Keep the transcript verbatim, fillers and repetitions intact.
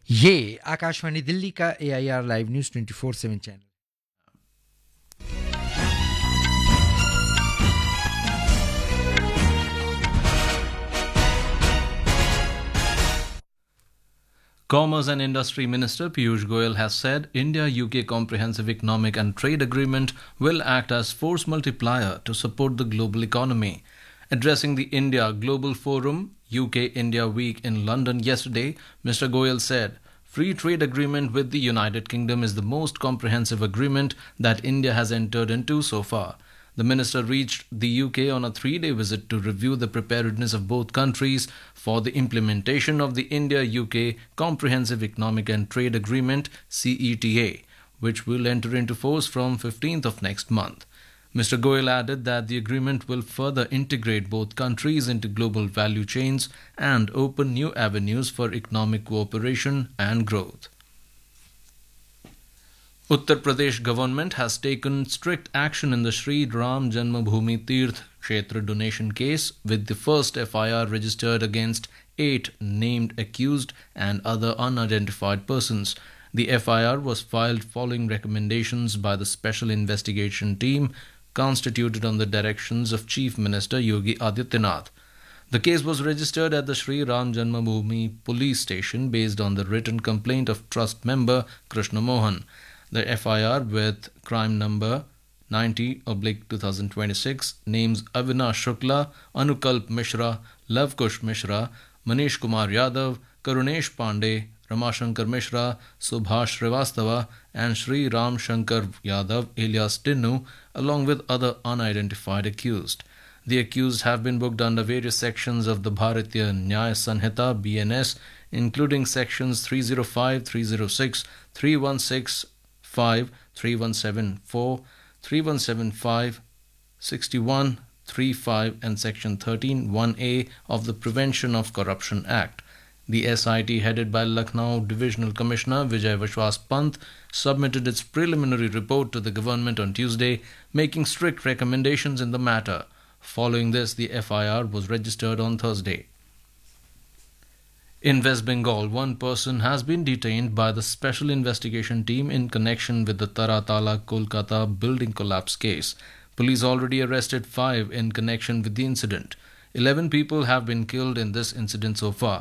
ये आकाशवाणी दिल्ली का ए I R live news twenty four seven channel. Commerce and Industry Minister Piyush Goyal has said India-U K Comprehensive Economic and Trade Agreement will act as force multiplier to support the global economy. Addressing the India Global Forum U K-India Week in London yesterday, Mister Goyal said, Free trade agreement with the United Kingdom is the most comprehensive agreement that India has entered into so far. The minister reached the U K on a three-day visit to review the preparedness of both countries for the implementation of the India-U K Comprehensive Economic and Trade Agreement C E T A, which will enter into force from fifteenth of next month. Mister Goyal added that the agreement will further integrate both countries into global value chains and open new avenues for economic cooperation and growth. Uttar Pradesh government has taken strict action in the Sri Ram Janmabhoomi Tirth Kshetra donation case, with the first F I R registered against eight named accused and other unidentified persons. The F I R was filed following recommendations by the Special Investigation Team constituted on the directions of Chief Minister Yogi Adityanath. The case was registered at the Sri Ram Janmabhoomi police station based on the written complaint of trust member Krishna Mohan. The F I R, with crime number ninety twenty twenty-six, names Avinash Shukla, Anukalp Mishra, Lavkush Mishra, Manish Kumar Yadav, Karunesh Pandey, Ramashankar Mishra, Subhash Srivastava, and Sri Ram Shankar Yadav alias Tinnu, along with other unidentified accused. The accused have been booked under various sections of the Bharatiya Nyaya Sanhita B N S, including sections three oh five, three oh six, three one six five, three one seven four, three one seven five, sixty-one thirty-five, and section thirteen one A of the Prevention of Corruption Act. The S I T, headed by Lucknow Divisional Commissioner Vijay Vishwas Pant, submitted its preliminary report to the government on Tuesday, making strict recommendations in the matter. Following this, the F I R was registered on Thursday. In West Bengal, one person has been detained by the Special Investigation Team in connection with the Taratala Kolkata building collapse case. Police already arrested five in connection with the incident. Eleven people have been killed in this incident so far.